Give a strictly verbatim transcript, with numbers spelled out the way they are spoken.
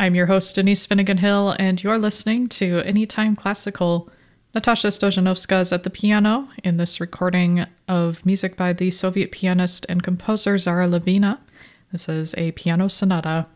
I'm your host, Denise Finnegan Hill, and you're listening to Anytime Classical. Natasha Stojanovska is at the piano in this recording of music by the Soviet pianist and composer Zara Levina. This is a piano sonata.